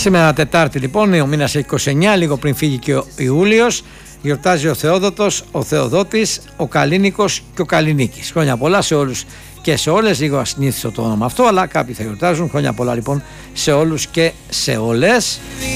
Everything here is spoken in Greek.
Σήμερα Τετάρτη λοιπόν, ο μήνας 29, λίγο πριν φύγει και ο Ιούλιος, γιορτάζει ο Θεόδωτος, ο Θεοδότης, ο Καλίνικος και ο Καλινίκης. Χρόνια πολλά σε όλους και σε όλες, λίγο ασυνήθιστο το όνομα αυτό, αλλά κάποιοι θα γιορτάζουν. Χρόνια πολλά λοιπόν σε όλους και σε όλες.